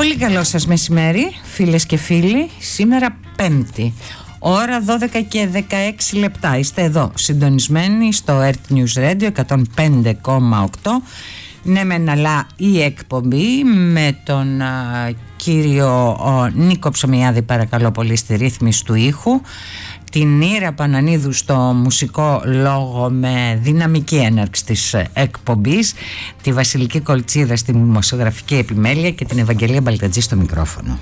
Πολύ καλό σας μεσημέρι, φίλες και φίλοι. Σήμερα Πέμπτη, ώρα 12 και 16 λεπτά. Είστε εδώ συντονισμένοι στο Earth News Radio 105,8. Ναι μεν, αλλά η εκπομπή με τον κύριο Νίκο Ψωμιάδη, παρακαλώ πολύ, στη ρύθμιση του ήχου, την Ήρα Πανανίδου στο μουσικό λόγο με δυναμική έναρξη της εκπομπής, τη Βασιλική Κολτσίδα στη δημοσιογραφική επιμέλεια και την Ευαγγελία Μπαλτατζή στο μικρόφωνο.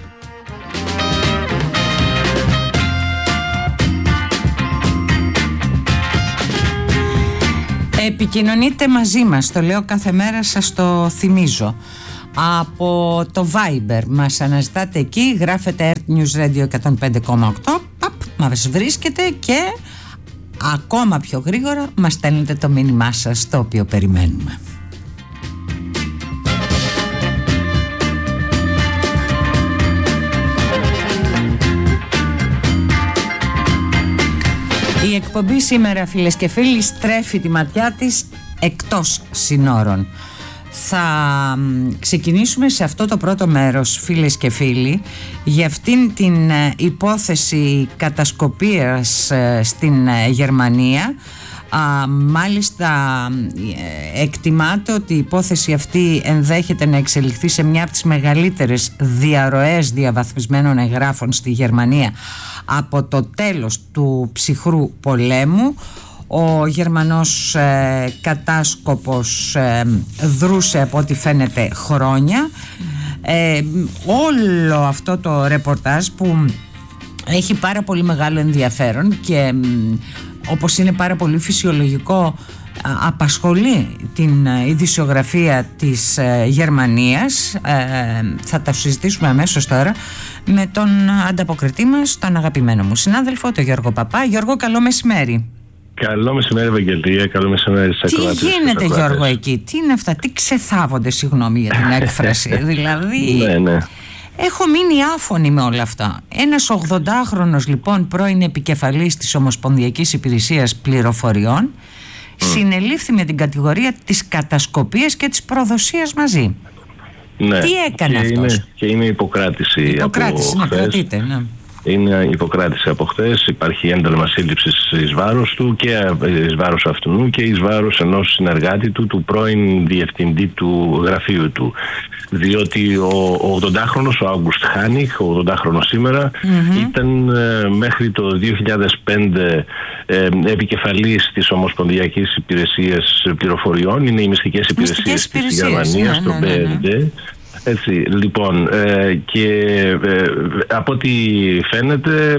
Επικοινωνείτε μαζί μας, το λέω κάθε μέρα, σας το θυμίζω. Από το Viber μας αναζητάτε εκεί, γράφετε Earth News Radio 105,8, μας βρίσκετε και ακόμα πιο γρήγορα μας στέλνετε το μήνυμά σας, το οποίο περιμένουμε. Η εκπομπή σήμερα, φίλες και φίλοι, στρέφει τη ματιά της εκτός συνόρων. Θα ξεκινήσουμε σε αυτό το πρώτο μέρος, φίλες και φίλοι, για αυτήν την υπόθεση κατασκοπίας στην Γερμανία. Μάλιστα εκτιμάται ότι η υπόθεση αυτή ενδέχεται να εξελιχθεί σε μια από τις μεγαλύτερες διαρροές διαβαθμισμένων εγγράφων στη Γερμανία από το τέλος του ψυχρού πολέμου. Ο Γερμανός κατάσκοπος δρούσε, από ό,τι φαίνεται, χρόνια. Όλο αυτό το ρεπορτάζ, που έχει πάρα πολύ μεγάλο ενδιαφέρον και όπως είναι πάρα πολύ φυσιολογικό, απασχολεί την ειδησιογραφία της Γερμανίας. Θα τα συζητήσουμε αμέσως τώρα με τον ανταποκριτή μας, τον αγαπημένο μου συνάδελφο, τον Γιώργο Παπά. Γιώργο, καλό μεσημέρι. Καλό μεσημέρι, Ευαγγελία. Καλό μεσημέρι στις ακροατές. Τι γίνεται, Γιώργο, εκεί? Τι είναι αυτά? Τι ξεθάβονται, συγγνώμη για την έκφραση? Δηλαδή, ναι. Έχω μείνει άφωνη με όλα αυτά. Ένας 80χρονος, λοιπόν, πρώην επικεφαλής της Ομοσπονδιακής Υπηρεσίας Πληροφοριών, συνελήφθη με την κατηγορία της κατασκοπίας και της προδοσίας μαζί. Ναι. Τι έκανε αυτός? Και είναι υποκράτηση. Υποκράτηση, να κρατείτε, ναι. Είναι υποκράτηση από χθες. Υπάρχει ένταλμα σύλληψης εις βάρος του και εις βάρος αυτού και εις βάρος ενός συνεργάτη του, του πρώην διευθυντή του γραφείου του. Διότι ο 80χρονος, ο Άγκουστ Χάνιχ, ο 80χρονος σήμερα, ήταν μέχρι το 2005 επικεφαλής της Ομοσπονδιακής Υπηρεσίας Πληροφοριών. Είναι οι μυστικές υπηρεσίες της Γερμανίας, το BND. Έτσι, λοιπόν, και από ό,τι φαίνεται,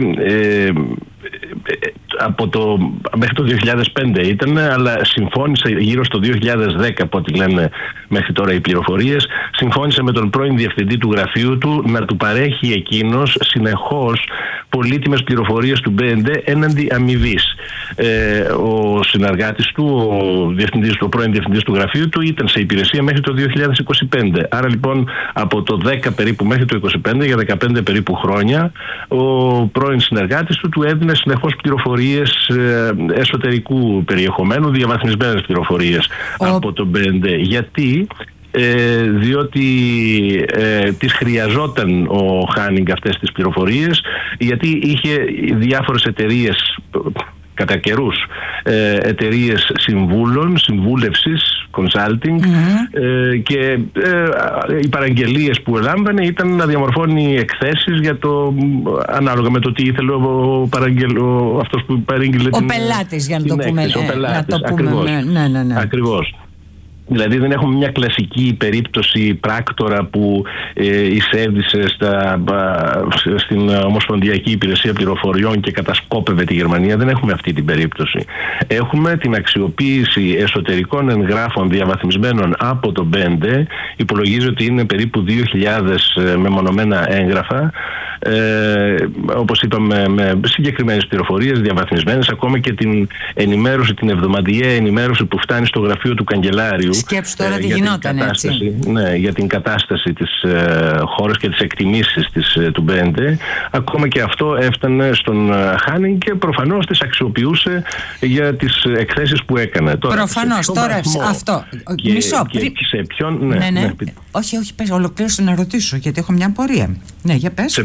μέχρι το 2005 ήταν, αλλά συμφώνησε γύρω στο 2010, από ό,τι λένε μέχρι τώρα οι πληροφορίες, συμφώνησε με τον πρώην διευθυντή του γραφείου του να του παρέχει εκείνος συνεχώς πολύτιμες πληροφορίες του BND έναντι αμοιβής. Ο συνεργάτης του, ο πρώην διευθυντής του γραφείου του, ήταν σε υπηρεσία μέχρι το 2025. Άρα λοιπόν από το 10 περίπου μέχρι το 25, για 15 περίπου χρόνια, ο πρώην συνεργάτης του έδινε συνεχώς πληροφορίες εσωτερικού περιεχομένου, διαβαθμισμένες πληροφορίες από το BND. Γιατί? Διότι τις χρειαζόταν ο Χάνιγκ αυτές τις πληροφορίες, γιατί είχε διάφορες εταιρείες, κατά καιρούς εταιρείες συμβούλευσης, consulting, και οι παραγγελίες που έλαμβανε ήταν να διαμορφώνει εκθέσεις για το, ανάλογα με το τι ήθελε αυτός που παρήγγειλε ο πελάτης, για να το πούμε. Ναι. Ακριβώς. Δηλαδή δεν έχουμε μια κλασική περίπτωση πράκτορα που εισέβησε στην Ομοσπονδιακή Υπηρεσία Πληροφοριών και κατασκόπευε τη Γερμανία. Δεν έχουμε αυτή την περίπτωση. Έχουμε την αξιοποίηση εσωτερικών εγγράφων διαβαθμισμένων από το BND. Υπολογίζει ότι είναι περίπου 2.000 μεμονωμένα έγγραφα, όπως είπαμε, με συγκεκριμένες πληροφορίες διαβαθμισμένες, ακόμα και την ενημέρωση, την εβδομαδιαία ενημέρωση που φτάνει στο γραφείο του καγκελάριου. Σκέψου τώρα τι γινόταν, έτσι. Ναι, για την κατάσταση της χώρας και τις εκτιμήσεις του BND. Ακόμα και αυτό έφτανε στον Χάνινγκ και προφανώς τις αξιοποιούσε για τις εκθέσεις που έκανε. Προφανώς, τώρα αυτό. Μισό. Σε ποιον. Ναι. Όχι, πες, ολοκλήρωσε να ρωτήσω, γιατί έχω μια απορία. Ναι, για πες.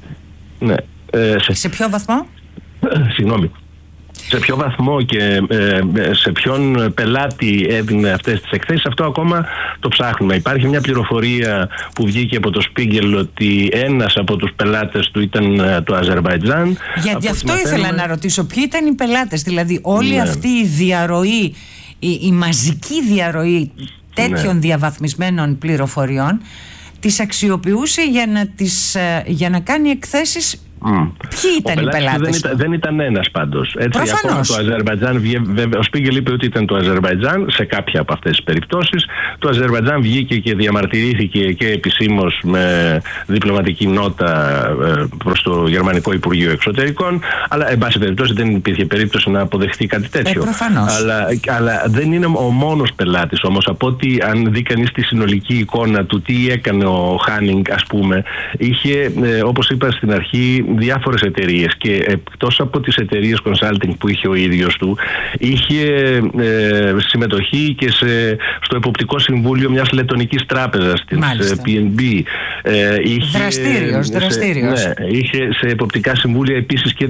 Σε ποιο βαθμό? Συγγνώμη. Σε ποιο βαθμό και σε ποιον πελάτη έδινε αυτές τις εκθέσεις, αυτό ακόμα το ψάχνουμε. Υπάρχει μια πληροφορία που βγήκε από το Spiegel ότι ένας από τους πελάτες του ήταν το Αζερβαϊτζάν. Γιατί αυτό ήθελα να ρωτήσω, ποιοι ήταν οι πελάτες, δηλαδή όλη αυτή η διαρροή, η μαζική διαρροή τέτοιων διαβαθμισμένων πληροφοριών τις αξιοποιούσε για να κάνει εκθέσεις. Ποιοι ήταν οι πελάτες? Δεν ήταν ένας πάντως. Προφανώς. Το Αζερβαϊτζάν, ο Σπίγκελ είπε ότι ήταν το Αζερβαϊτζάν σε κάποια από αυτές τις περιπτώσεις. Το Αζερβαϊτζάν βγήκε και διαμαρτυρήθηκε και επισήμως με διπλωματική νότα προς το Γερμανικό Υπουργείο Εξωτερικών. Αλλά εν πάση περιπτώσει δεν υπήρχε περίπτωση να αποδεχτεί κάτι τέτοιο. Αλλά δεν είναι ο μόνος πελάτης όμως. Από ότι αν δει κανείς τη συνολική εικόνα του τι έκανε ο Χάνινγκ, ας πούμε, είχε, όπως είπα στην αρχή, διάφορες εταιρείες και εκτός από τις εταιρείες consulting που είχε ο ίδιος του, είχε συμμετοχή και στο εποπτικό συμβούλιο μιας λετονικής τράπεζας, της PNB. Δραστήριος. Είχε σε εποπτικά συμβούλια επίσης και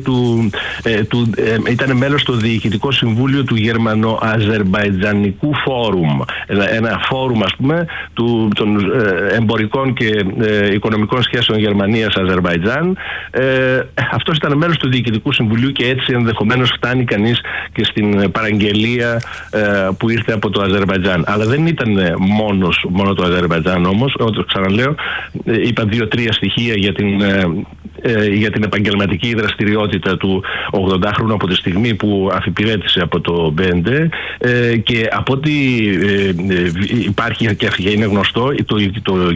ήταν μέλος στο διοικητικό συμβούλιο του Γερμανο-Αζερβαϊτζανικού Φόρουμ. Ένα φόρουμ, ας πούμε, των εμπορικών και οικονομικών σχέσεων Γερμανίας-Αζερβαϊτζάν. Αυτός ήταν μέλος του Διοικητικού Συμβουλίου και έτσι ενδεχομένως φτάνει κανείς και στην παραγγελία που ήρθε από το Αζερβαϊτζάν. Αλλά δεν ήταν μόνο το Αζερβαϊτζάν όμως. Όπως ξαναλέω, είπα 2-3 στοιχεία για την επαγγελματική δραστηριότητα του 80χρονου από τη στιγμή που αφιπηρέτησε από το BND, και από ό,τι υπάρχει και είναι γνωστό, το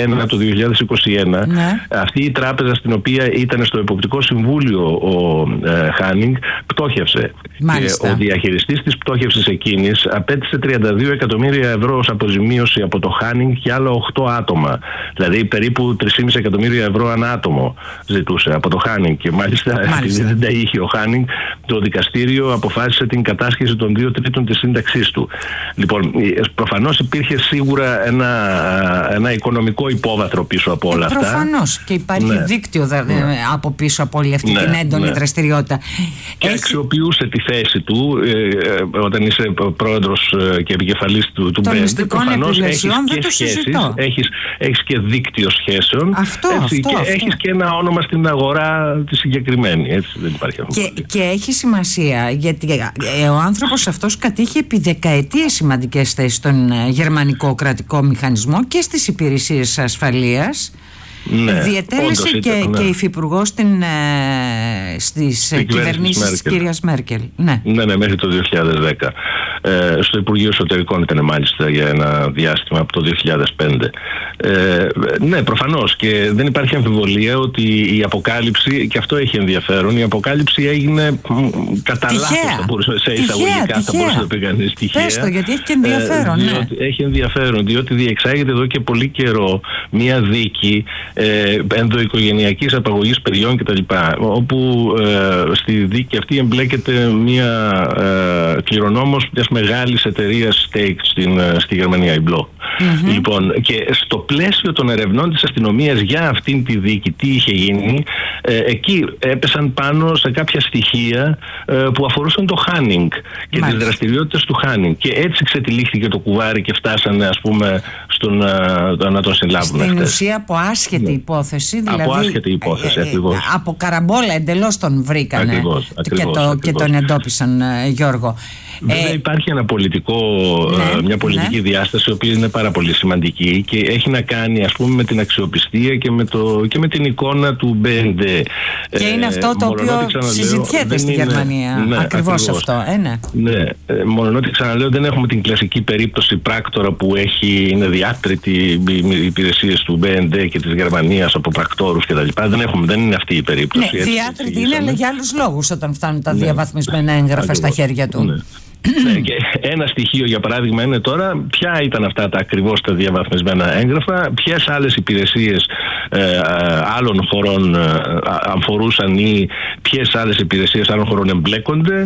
2021, αυτή η τράπεζα στην οποία ήταν στο εποπτικό συμβούλιο ο Χάνινγκ πτώχευσε. Και ο διαχειριστής της πτώχευσης εκείνης απέτησε 32 εκατομμύρια ευρώ ως αποζημίωση από το Χάνινγκ και άλλα 8 άτομα. Δηλαδή περίπου 3,5 εκατομμύρια ευρώ ανά άτομο ζητούσε από το Χάνινγκ. Και μάλιστα επειδή δεν τα είχε ο Χάνινγκ, το δικαστήριο αποφάσισε την κατάσχεση των 2/3 της σύνταξής του. Λοιπόν, προφανώς υπήρχε σίγουρα ένα οικονομικό υπόβαθρο πίσω από όλα αυτά. Προφανώς. Και υπάρχει δίκτυο από πίσω από όλη αυτή την έντονη δραστηριότητα. Και αξιοποιούσε τη θέση του όταν είσαι πρόεδρος και επικεφαλής του BND. Προφανώς έχεις και δίκτυο σχέσεων. Έχεις και ένα όνομα στην αγορά τη συγκεκριμένη. Έτσι, δεν υπάρχει και έχει σημασία γιατί ο άνθρωπος αυτός κατήχε επί δεκαετίες σημαντικές θέσεις στον γερμανικό κρατικό μηχανισμό και στις υπηρεσίες ασφαλείας. Διετέλεσε και υφυπουργός στις κυβερνήσεις της κυρίας Μέρκελ. Ναι, μέχρι το 2010. Στο Υπουργείο Εσωτερικών ήταν μάλιστα για ένα διάστημα από το 2005. Ναι, προφανώς, και δεν υπάρχει αμφιβολία ότι η αποκάλυψη, και αυτό έχει ενδιαφέρον, η αποκάλυψη έγινε κατά λάθος, σε εισαγωγικά θα μπορούσε να πει κανείς, τυχαία. Πες το, γιατί έχει και ενδιαφέρον. Έχει ενδιαφέρον, διότι διεξάγεται εδώ και πολύ καιρό μια δίκη ενδοοικογενειακής απαγωγής παιδιών κτλ. Όπου στη δίκη αυτή εμπλέκεται μια κληρονόμος μιας μεγάλης εταιρείας steak στη Γερμανία, η Μπλο. Λοιπόν, και στο πλαίσιο των ερευνών της αστυνομίας για αυτήν τη δίκη, τι είχε γίνει, εκεί έπεσαν πάνω σε κάποια στοιχεία που αφορούσαν το Χάνινγκ και τις δραστηριότητες του Χάνινγκ. Και έτσι ξετυλίχθηκε το κουβάρι και φτάσανε, ας πούμε, να τον συλλάβουν. Στην ουσία από άσχετη υπόθεση, δηλαδή. Από άσχετη υπόθεση, ακριβώς. Από καραμπόλα εντελώς τον βρήκανε. Ακριβώς. Και τον εντόπισαν, Γιώργο. Βέβαια υπάρχει μια πολιτική διάσταση, η οποία είναι πάρα πολύ σημαντική και έχει να κάνει, ας πούμε, με την αξιοπιστία και με την εικόνα του BND. Και είναι αυτό το οποίο συζητιέται στη Γερμανία. Ακριβώς αυτό. Ναι, μόνο ότι ξαναλέω, δεν έχουμε την κλασική περίπτωση πράκτορα που είναι διάτρητη οι υπηρεσίες του BND και της Γερμανίας από πρακτόρους κτλ. Δεν είναι αυτή η περίπτωση. Ναι, διάτρητη είναι, αλλά για άλλους λόγους όταν φτάνουν τα διαβαθμισμένα έγγραφα στα χέρια του. Και ένα στοιχείο για παράδειγμα είναι τώρα ποια ήταν αυτά τα ακριβώς τα διαβαθμισμένα έγγραφα, ποιες άλλες υπηρεσίες άλλων χωρών αφορούσαν ή ποιες άλλες υπηρεσίες άλλων χωρών εμπλέκονται.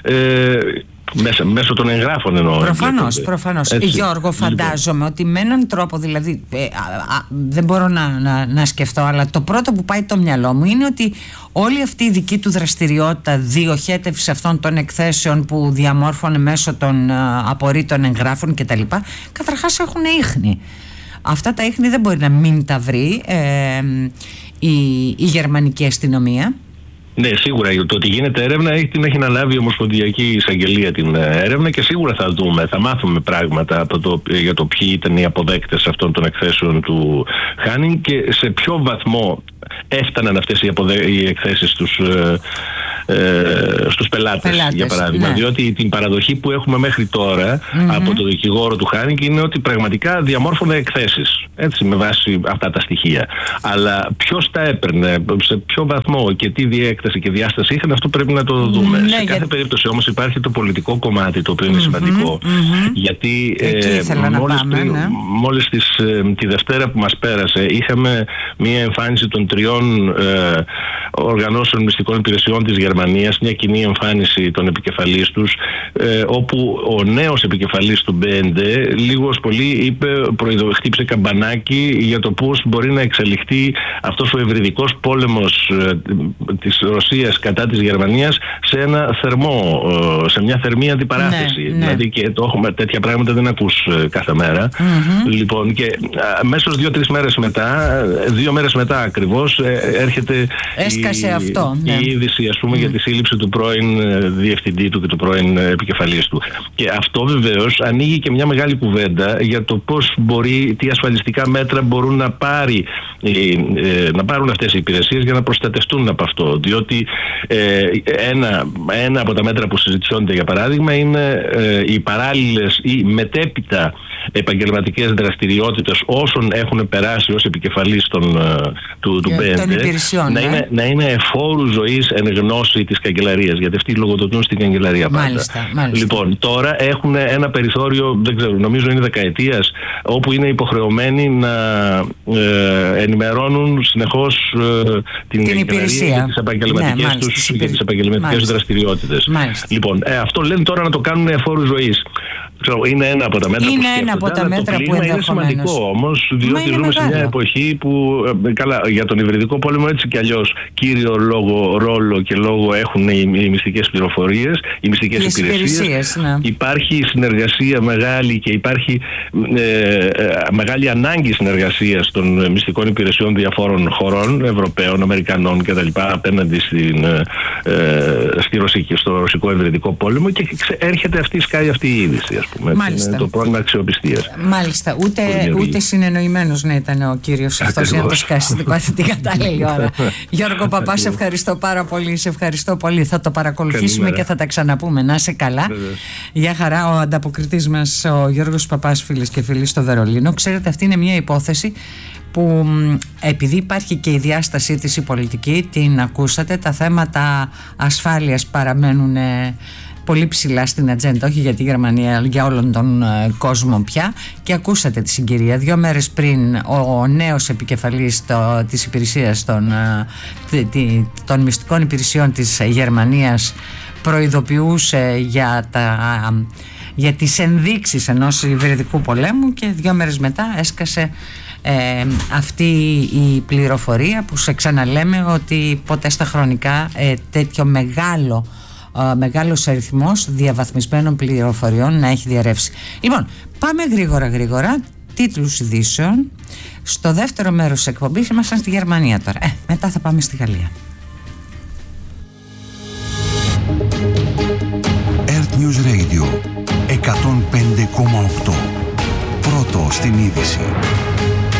Μέσω των εγγράφων εννοώ. Προφανώς. Γιώργο, φαντάζομαι ότι με έναν τρόπο, δηλαδή δεν μπορώ να σκεφτώ, αλλά το πρώτο που πάει το μυαλό μου είναι ότι όλη αυτή η δική του δραστηριότητα διοχέτευση αυτών των εκθέσεων που διαμόρφωνε μέσω των απορρίτων εγγράφων κτλ. Καταρχάς έχουν ίχνη. Αυτά τα ίχνη δεν μπορεί να μην τα βρει η γερμανική αστυνομία. Ναι, σίγουρα. Το ότι γίνεται έρευνα την έχει αναλάβει η Ομοσπονδιακή Εισαγγελία την έρευνα και σίγουρα θα μάθουμε πράγματα για το ποιοι ήταν οι αποδέκτες αυτών των εκθέσεων του Χάνινγκ και σε ποιο βαθμό έφταναν αυτές οι εκθέσεις στους πελάτες, για παράδειγμα. Ναι. Διότι την παραδοχή που έχουμε μέχρι τώρα από τον δικηγόρο του Χάνινγκ είναι ότι πραγματικά διαμόρφωνε εκθέσεις, έτσι, με βάση αυτά τα στοιχεία. Αλλά ποιος τα έπαιρνε, σε ποιο βαθμό και τι διέκταση και διάσταση είχαν, αυτό πρέπει να το δούμε. Σε κάθε περίπτωση όμως υπάρχει το πολιτικό κομμάτι, το οποίο είναι σημαντικό. Γιατί μόλις τη Δευτέρα που μας πέρασε είχαμε μία εμφάνιση των 3 οργανώσεων μυστικών υπηρεσιών της Γερμανίας, μια κοινή εμφάνιση των επικεφαλής τους, όπου ο νέος επικεφαλής του BND λίγος πολύ χτύπησε καμπανάκι για το πώς μπορεί να εξελιχθεί αυτός ο ευρυδικός πόλεμος της Ρωσίας κατά της Γερμανίας σε μια θερμή αντιπαράθεση. Ναι. Δηλαδή και τέτοια πράγματα δεν ακούς κάθε μέρα. Λοιπόν, και μέσω 2-3 μέρες μετά, 2 μέρες μετά ακριβώς, έρχεται η είδηση, ας πούμε, για τη σύλληψη του πρώην διευθυντή του και του πρώην επικεφαλής του. Και αυτό βεβαίως ανοίγει και μια μεγάλη κουβέντα για το πώς τι ασφαλιστικά μέτρα μπορούν να πάρουν αυτές οι υπηρεσίες για να προστατευτούν από αυτό. Διότι ένα από τα μέτρα που συζητιώνται, για παράδειγμα, είναι οι παράλληλες ή μετέπειτα επαγγελματικές δραστηριότητες όσων έχουν περάσει ως επικεφαλής του BND να είναι εφόρου ζωής εν γνώση της καγκελαρίας, γιατί αυτοί λογοδοτούν στην καγκελαρία πάντα. Μάλιστα. Λοιπόν, τώρα έχουν ένα περιθώριο, δεν ξέρω, νομίζω είναι δεκαετίας, όπου είναι υποχρεωμένοι να ενημερώνουν συνεχώς την υπηρεσία για τις επαγγελματικές τους και τις επαγγελματικές δραστηριότητες. Λοιπόν, αυτό λένε τώρα να το κάνουν εφόρου ζωής. Είναι ένα από τα μέτρα που είναι σημαντικό όμως, διότι ζούμε σε μια εποχή που, καλά, για τον υβριδικό πόλεμο έτσι κι αλλιώς κύριο ρόλο και λόγο έχουν οι μυστικές πληροφορίες, οι μυστικές υπηρεσίες. Ναι. Υπάρχει συνεργασία μεγάλη και υπάρχει μεγάλη ανάγκη συνεργασίας των μυστικών υπηρεσιών διαφόρων χωρών, Ευρωπαίων, Αμερικανών κτλ. Απέναντι στο ρωσικό υβριδικό πόλεμο, και έρχεται σκάει αυτή η είδηση, ας πούμε. Είναι το πρόβλημα αξιοπιστίας. Μάλιστα. Ούτε συνεννοημένος να ήταν ο κύριος αυτός για να το σκάσει την κατάλληλη ώρα. Γιώργο Παπά, σε ευχαριστώ πάρα πολύ. Σε ευχαριστώ πολύ. Θα το παρακολουθήσουμε και θα τα ξαναπούμε. Να είσαι καλά. Γεια χαρά. Ο ανταποκριτής μας, ο Γιώργος Παπάς, φίλες και φίλοι, στο Βερολίνο. Ξέρετε, αυτή είναι μια υπόθεση που, επειδή υπάρχει και η διάστασή της η πολιτική, την ακούσατε, τα θέματα ασφάλειας παραμένουν πολύ ψηλά στην ατζέντα, όχι για τη Γερμανία, αλλά για όλον τον κόσμο πια. Και ακούσατε τη συγκυρία. 2 μέρες πριν ο νέος επικεφαλής της υπηρεσίας των μυστικών υπηρεσιών της Γερμανίας προειδοποιούσε για τις ενδείξεις ενός υβριδικού πολέμου, και 2 μέρες μετά έσκασε αυτή η πληροφορία που σε ξαναλέμε ότι ποτέ στα χρονικά τέτοιο μεγάλος αριθμός διαβαθμισμένων πληροφοριών να έχει διαρρεύσει. Λοιπόν, πάμε γρήγορα τίτλους ειδήσεων. Στο δεύτερο μέρος της εκπομπής ήμασταν στη Γερμανία τώρα. Μετά θα πάμε στη Γαλλία. Earth News Radio 105,8. Πρώτο στην είδηση.